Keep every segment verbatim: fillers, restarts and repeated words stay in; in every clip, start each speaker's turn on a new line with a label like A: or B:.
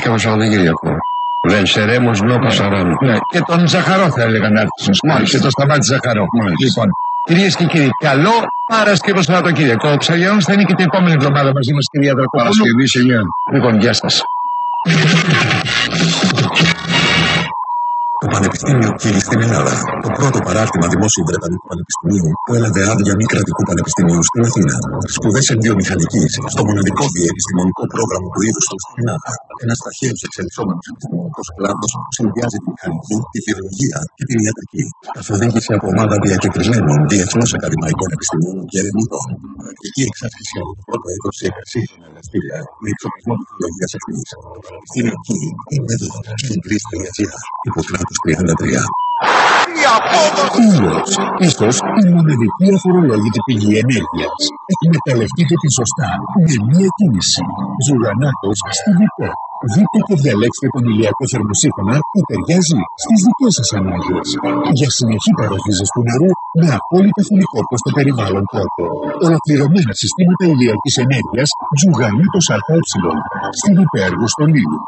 A: το Σαββατοκύριακο. Βενσερέμος Νόκο Σαράνο.
B: Ναι, και τον Ζαχαρό θα έλεγα να έρθει. Μάλιστα, και τον Σταμάτη Ζαχαρό. Μάλιστα. Λοιπόν, κυρίες και κύριοι, καλό Παρασκευό Σαββατοκύριακο. Ο Ψαγιανός θα είναι και την επόμενη εβδομάδα μαζί μας, κυρία Δρακόπουλου.
A: Παρασκευή σε μια.
B: Λοιπόν, γεια σας.
C: Το Πανεπιστήμιο Κίλη στην Ελλάδα, το πρώτο παράρτημα δημόσιου Βρετανικού Πανεπιστημίου που έλαβε άδεια μη κρατικού πανεπιστημίου στην Αθήνα. Σπουδές εν βιομηχανική στο μοναδικό διεπιστημονικό πρόγραμμα του είδους του στην Ελλάδα. Ένας ταχαίως εξελισσόμενος επιστημονικός κλάδος που συνδυάζει τη μηχανική, τη βιολογία και την ιατρική. Καθοδήγηση από ομάδα διακεκρισμένων διεθνώς ακαδημαϊκών επιστημόνων και ερευνητών. Πρακτική εξάσκηση από το πρώτο έτος σε εικοσίχρονα εργαστήρια με εξοπλισμό τεχνολογίας εχμής. Το Πανεπιστήμιο Κίλη είναι εδώ. Killgreece.gr. Υποκράτος τριάντα τρία. Ήλιος, ίσως η μοναδική αφορολόγητη πηγή ενέργειας. Εκμεταλλευτείτε τη σωστά με μία κίνηση. Ζουγανάτος στη ΒΙΠΕ. Δείτε και διαλέξτε τον ηλιακό θερμοσύφωνα που ταιριάζει στις δικές σας ανάγκες. Για συνεχή παροχή ζεστού νερού με απόλυτα φιλικό προς το περιβάλλον κόπο. Ολοκληρωμένα συστήματα ηλιακής ενέργειας Ζουγανάτος ΑΕ στη ΒΙΠΕ Αργοστολίου.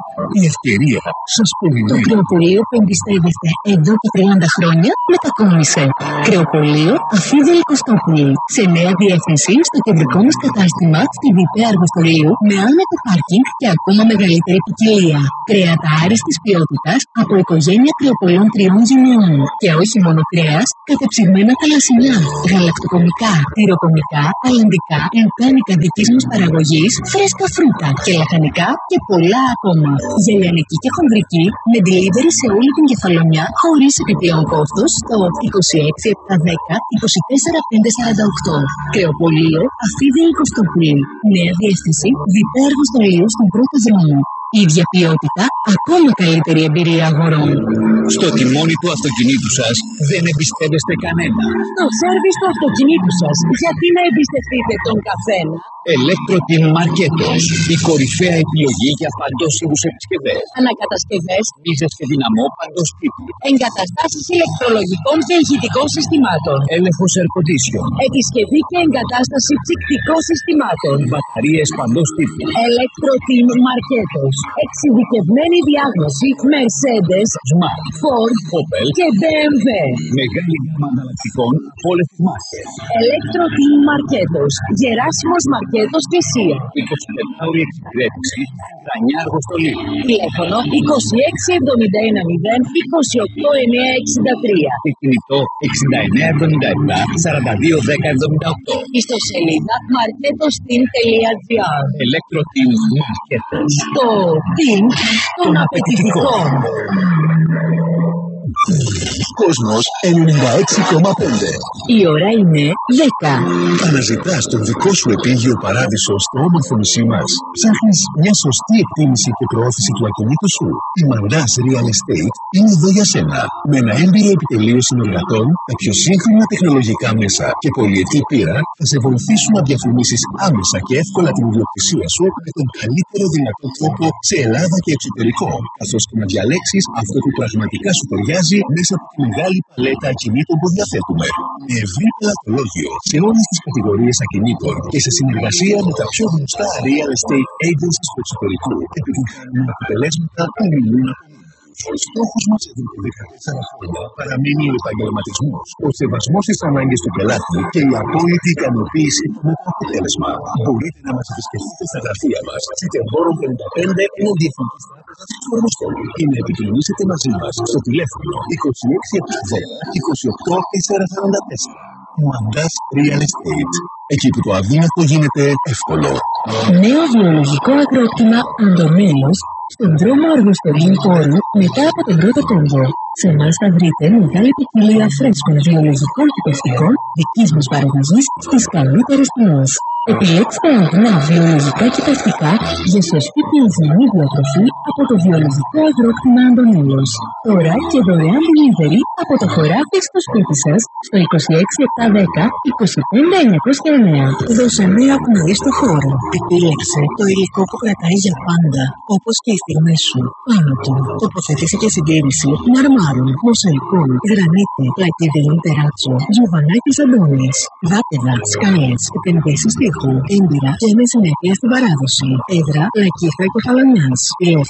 C: Η ευκαιρία σας περιμένει.
D: Το κρεοπωλείο που εμπιστεύεστε εδώ και τριάντα χρόνια μετακόμισε. Κρεοπωλείο Αφίδη Κωστόπουλη. Σε νέα διεύθυνση στο κεντρικό μας κατάστημα στη ΒΙΠΕ Αργοστολίου με άνετο πάρκινγκ και ακόμα μεγαλύτερη ποικιλία. Κρέατα άριστης ποιότητας από οικογένεια κρεοπωλών τριών ζυμιών. Και όχι μόνο κρέας, κατεψυγμένα θαλασσινά, γαλακτοκομικά, τυροκομικά, αλλαντικά, λουκάνικα δικής μας παραγωγής, φρέσκα φρούτα και λαχανικά και πολλά ακόμα. Για λιανική και χονδρική, με delivery σε όλη την Κεφαλονιά, χωρίς επιπλέον κόστος, στο είκοσι έξι επτακόσια δέκα είκοσι τέσσερα πεντακόσια σαράντα οκτώ. Κρεοπωλείο Αφίδη Κωστόπουλη. Νέα διεύθυνση ΒΙΠΕ Αργοστολίου στον πρώτο δρόμο. Ίδια ποιότητα, ακόμα καλύτερη εμπειρία αγορών.
E: Στο τιμόνι του αυτοκινήτου σας δεν εμπιστεύεστε κανένα.
F: Στο σέρβις του αυτοκινήτου σας, γιατί να εμπιστευτείτε τον καθένα?
E: Electroteam Marketos. Η κορυφαία επιλογή για παντός είδους επισκευές.
F: Ανακατασκευές,
E: μίζες και δυναμό παντός τύπου.
F: εγκαταστάσεις ηλεκτρολογικών και ηχητικών συστημάτων.
E: Έλεγχος air condition.
F: Επισκευή και εγκατάσταση ψυκτικών συστημάτων.
E: Μπαταρίες παντός τύπου.
F: Electroteam Marketos. Εξειδικευμένη διάγνωση Mercedes,
E: Smart,
F: Ford,
E: Opel
F: και μπι εμ ντάμπλιου.
E: Μεγάλη γάμα ανταλλακτικών από όλες τις μάρκες.
F: Electroteam Marketos. Γεράσιμος Μαρκέτος και Σία.
E: είκοσι πέντε ώρη εξυπηρέτηση. Δανειά Αργοστολίου.
F: Τηλέφωνο είκοσι έξι εβδομήντα ένα μηδέν είκοσι οκτώ εννιακόσια εξήντα τρία.
E: Και κινητό εξήντα εννέα εβδομήντα επτά σαράντα δύο δέκα εβδομήντα οκτώ.
F: Ιστοσελίδα marketosteam.gr.
E: Electroteam Marketos.
F: Το team των απαιτητικών.
C: Κόσμος ενενήντα έξι κόμμα πέντε.
D: Η ώρα είναι δέκα.
C: Αναζητάς τον δικό σου επίγειο παράδεισο στο όμορφο νησί μας. Ψάχνεις μια σωστή εκτίμηση και προώθηση του ακινήτου σου. Η Μαντάς Real Estate είναι εδώ για σένα. Με ένα έμπειρο επιτελείο συνεργατών, τα πιο σύγχρονα τεχνολογικά μέσα και πολυετή πείρα θα σε βοηθήσουν να διαφημίσεις άμεσα και εύκολα την ιδιοκτησία σου με τον καλύτερο δυνατό τρόπο σε Ελλάδα και εξωτερικό, καθώς και να διαλέξεις αυτό που πραγματικά σου ταιριάζει μέσα από τη μεγάλη παλέτα ακινήτων που διαθέτουμε. Με ευρύ πελατολόγιο σε όλες τις κατηγορίες ακινήτων και σε συνεργασία με τα πιο γνωστά real estate agencies του εξωτερικού, επιτυγχάνουμε αποτελέσματα που μιλούν από μόνοι. Ο στόχος μας εδώ και δεκατέσσερα χρόνια παραμένει ο επαγγελματισμός, ο σεβασμός στις ανάγκες του πελάτη και η απόλυτη ικανοποίηση με το αποτέλεσμα. Μπορείτε να μας επισκεφτείτε στα γραφεία μας, Σιτεμπόρων πενήντα πέντε εναντί Εθνικής Τράπεζας του Αργοστόλου ή να επικοινωνήσετε μαζί μας στο τηλέφωνο είκοσι έξι επτακόσια δέκα είκοσι οκτώ τετρακόσια σαράντα τέσσερα. Μαντάς Real Estate. Εκεί που το αδύνατο γίνεται εύκολο.
D: Νέο βιολογικό αγρόκτημα Αντωνέλος στον δρόμο Αργοστολίου Πόρου μετά από τον πρώτο τόμπο. Σε εμάς θα βρείτε μεγάλη ποικιλία φρέσκων βιολογικών κυπευτικών δικής μας παραγωγής στις καλύτερες τιμές. Επιλέξτε αγνά βιολογικά κυπευτικά για σωστή και υγιεινή διατροφή από το βιολογικό αγρόκτημα Αντωνέλος. Τώρα και δωρεάν delivery από το χωράφι στο σπίτι σας στο είκοσι έξι επτακόσια δέκα είκοσι πέντε εννιακόσια εννέα. Δώσε μία πνοή στο χώρο. Επίλεξε το υλικό που κρατάει για πάντα, όπως και οι στιγμές σου. Πάνω του τοποθέτησε και συντήρηση μαρμάρων, μοσαϊκών, γρανίτη, πλακίδι τεράτσο, τζουβανάκι Αντώνης, δάπεδα, σκάλες, επενδύσεις τείχου, έμπειρα και με συνέπεια στην παράδοση. Έδρα Λακκίθρα Κεφαλονιάς.